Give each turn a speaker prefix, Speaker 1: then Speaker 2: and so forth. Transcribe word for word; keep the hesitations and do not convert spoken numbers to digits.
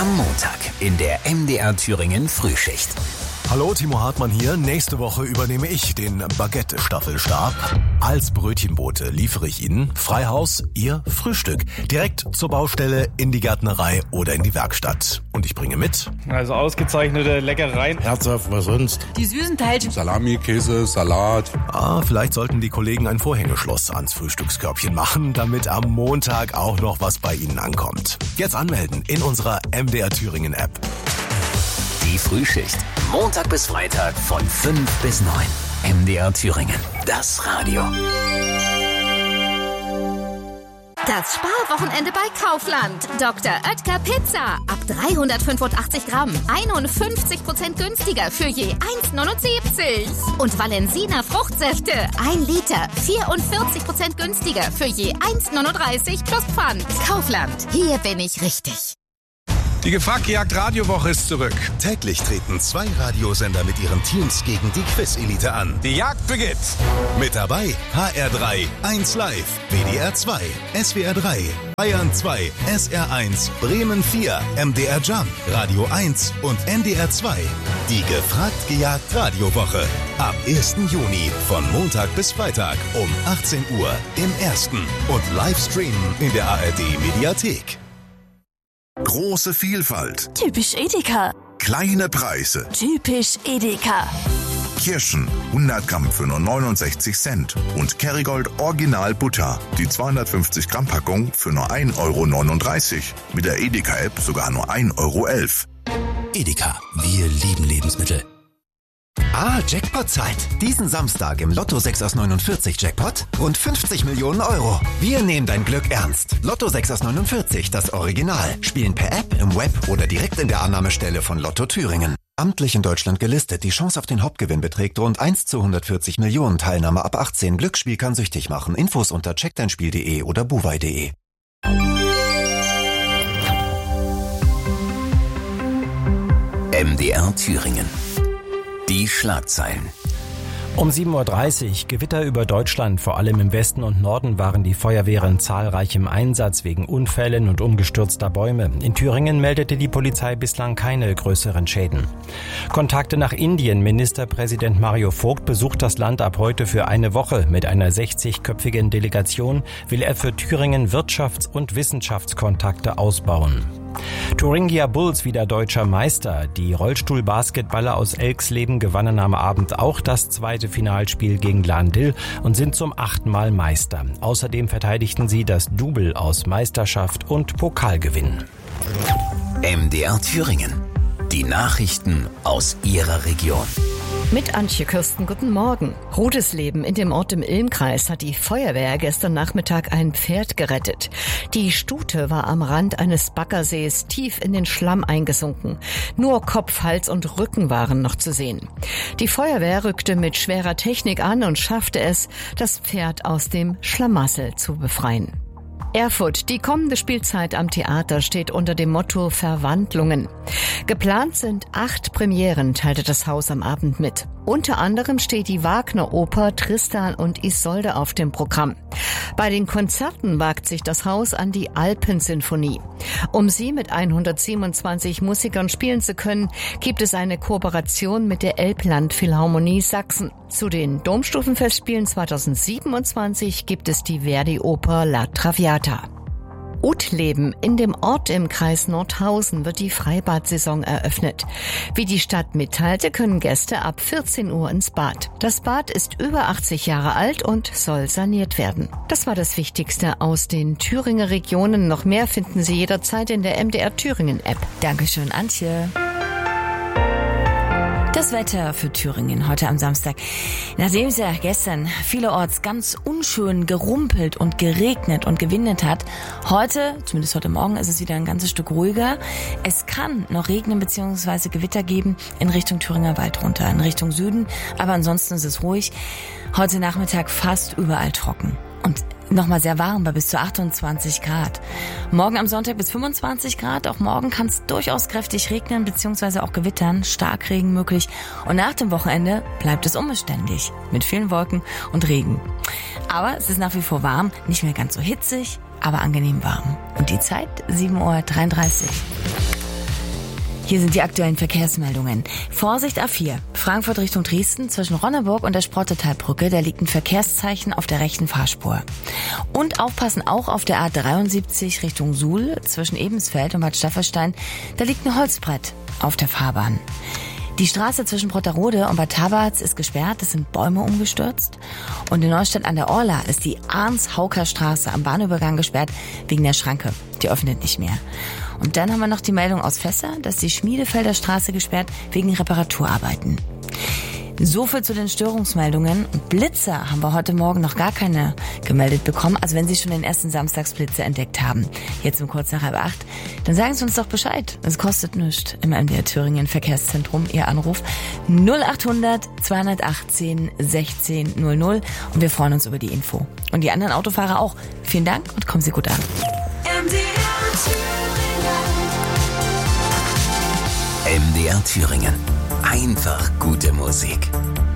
Speaker 1: Am Montag in der M D R Thüringen Frühschicht.
Speaker 2: Hallo, Timo Hartmann hier. Nächste Woche übernehme ich den Baguette-Staffelstab. Als Brötchenbote liefere ich Ihnen Freihaus, Ihr Frühstück. Direkt zur Baustelle, in die Gärtnerei oder in die Werkstatt. Und ich bringe mit...
Speaker 3: Also ausgezeichnete Leckereien.
Speaker 4: Herzhaft, was sonst?
Speaker 5: Die süßen Teilchen.
Speaker 4: Salami, Käse, Salat.
Speaker 2: Ah, vielleicht sollten die Kollegen ein Vorhängeschloss ans Frühstückskörbchen machen, damit am Montag auch noch was bei Ihnen ankommt. Jetzt anmelden in unserer M D R Thüringen App.
Speaker 1: Die Frühschicht. Montag bis Freitag von fünf bis neun. M D R Thüringen. Das Radio.
Speaker 6: Das Sparwochenende bei Kaufland. Doktor Oetker Pizza. Ab dreihundertfünfundachtzig Gramm. einundfünfzig Prozent günstiger für je eins neunundsiebzig. Und Valensina Fruchtsäfte. ein Liter. vierundvierzig Prozent günstiger für je eins neununddreißig plus Pfand. Kaufland. Hier bin ich richtig.
Speaker 7: Die Gefragt-Gejagt-Radiowoche ist zurück.
Speaker 8: Täglich treten zwei Radiosender mit ihren Teams gegen die Quiz-Elite an.
Speaker 7: Die Jagd beginnt.
Speaker 8: Mit dabei H R drei, eins Live, W D R zwei, S W R drei, Bayern zwei, S R eins, Bremen vier, M D R Jump, Radio eins und N D R zwei. Die Gefragt-Gejagt-Radiowoche. Ab ersten Juni von Montag bis Freitag um achtzehn Uhr im Ersten und Livestreamen in der A R D-Mediathek.
Speaker 9: Große Vielfalt.
Speaker 10: Typisch Edeka.
Speaker 9: Kleine Preise.
Speaker 10: Typisch Edeka.
Speaker 9: Kirschen hundert Gramm für nur neunundsechzig Cent. Und Kerrygold Original Butter. Die zweihundertfünfzig Gramm Packung für nur ein Euro neununddreißig. Mit der Edeka-App sogar nur ein Euro elf.
Speaker 8: Edeka, wir lieben Lebensmittel. Ah, Jackpot-Zeit. Diesen Samstag im Lotto sechs aus neunundvierzig Jackpot rund fünfzig Millionen Euro. Wir nehmen dein Glück ernst. Lotto sechs aus neunundvierzig, das Original. Spielen per App, im Web oder direkt in der Annahmestelle von Lotto Thüringen. Amtlich in Deutschland gelistet. Die Chance auf den Hauptgewinn beträgt rund eins zu hundertvierzig Millionen. Teilnahme ab achtzehn. Glücksspiel kann süchtig machen. Infos unter check dein spiel punkt de oder buwei punkt de.
Speaker 1: M D R Thüringen. Die Schlagzeilen.
Speaker 11: Um sieben Uhr dreißig, Gewitter über Deutschland, vor allem im Westen und Norden waren die Feuerwehren zahlreich im Einsatz wegen Unfällen und umgestürzter Bäume. In Thüringen meldete die Polizei bislang keine größeren Schäden. Kontakte nach Indien. Ministerpräsident Mario Vogt besucht das Land ab heute für eine Woche. Mit einer sechzigköpfigen Delegation will er für Thüringen Wirtschafts- und Wissenschaftskontakte ausbauen. Thuringia Bulls wieder deutscher Meister. Die Rollstuhl-Basketballer aus Elxleben gewannen am Abend auch das zweite Finalspiel gegen Lahn-Dill und sind zum achten Mal Meister. Außerdem verteidigten sie das Double aus Meisterschaft und Pokalgewinn.
Speaker 1: M D R Thüringen. Die Nachrichten aus Ihrer Region.
Speaker 12: Mit Antje Kirsten, guten Morgen. Rudesleben in dem Ort im Ilmkreis hat die Feuerwehr gestern Nachmittag ein Pferd gerettet. Die Stute war am Rand eines Baggersees tief in den Schlamm eingesunken. Nur Kopf, Hals und Rücken waren noch zu sehen. Die Feuerwehr rückte mit schwerer Technik an und schaffte es, das Pferd aus dem Schlamassel zu befreien. Erfurt. Die kommende Spielzeit am Theater steht unter dem Motto Verwandlungen. Geplant sind acht Premieren, teilte das Haus am Abend mit. Unter anderem steht die Wagner-Oper Tristan und Isolde auf dem Programm. Bei den Konzerten wagt sich das Haus an die Alpensinfonie. Um sie mit hundertsiebenundzwanzig Musikern spielen zu können, gibt es eine Kooperation mit der Elbland-Philharmonie Sachsen. Zu den Domstufenfestspielen zweitausendsiebenundzwanzig gibt es die Verdi-Oper La Traviata. Utleben. In dem Ort im Kreis Nordhausen wird die Freibad-Saison eröffnet. Wie die Stadt mitteilte, können Gäste ab vierzehn Uhr ins Bad. Das Bad ist über achtzig Jahre alt und soll saniert werden. Das war das Wichtigste aus den Thüringer Regionen. Noch mehr finden Sie jederzeit in der M D R Thüringen App.
Speaker 10: Dankeschön, Antje. Das Wetter für Thüringen heute am Samstag. Nachdem es ja gestern vielerorts ganz unschön gerumpelt und geregnet und gewindet hat, heute, zumindest heute Morgen, ist es wieder ein ganzes Stück ruhiger. Es kann noch regnen bzw. Gewitter geben in Richtung Thüringer Wald runter, in Richtung Süden, aber ansonsten ist es ruhig. Heute Nachmittag fast überall trocken. Und nochmal sehr warm bei bis zu achtundzwanzig Grad. Morgen am Sonntag bis fünfundzwanzig Grad. Auch morgen kann es durchaus kräftig regnen bzw. auch gewittern. Starkregen möglich. Und nach dem Wochenende bleibt es unbeständig mit vielen Wolken und Regen. Aber es ist nach wie vor warm. Nicht mehr ganz so hitzig, aber angenehm warm. Und die Zeit sieben Uhr dreiunddreißig. Hier sind die aktuellen Verkehrsmeldungen. Vorsicht A vier, Frankfurt Richtung Dresden, zwischen Ronneburg und der Sprottetalbrücke, da liegt ein Verkehrszeichen auf der rechten Fahrspur. Und aufpassen auch auf der A dreiundsiebzig Richtung Suhl, zwischen Ebensfeld und Bad Staffelstein, da liegt ein Holzbrett auf der Fahrbahn. Die Straße zwischen Brotterode und Bad Tabarz ist gesperrt, es sind Bäume umgestürzt. Und in Neustadt an der Orla ist die Arns-Hauker-Straße am Bahnübergang gesperrt wegen der Schranke. Die öffnet nicht mehr. Und dann haben wir noch die Meldung aus Fässer, dass die Schmiedefelder Straße gesperrt wegen Reparaturarbeiten. So viel zu den Störungsmeldungen. Blitze haben wir heute Morgen noch gar keine gemeldet bekommen. Also wenn Sie schon den ersten Samstagsblitze entdeckt haben, jetzt um kurz nach halb acht, dann sagen Sie uns doch Bescheid. Es kostet nichts im M D R Thüringen Verkehrszentrum. Ihr Anruf null achthundert zweihundertachtzehn sechzehn null null und wir freuen uns über die Info. Und die anderen Autofahrer auch. Vielen Dank und kommen Sie gut an.
Speaker 1: M D R Thüringen. Einfach gute Musik.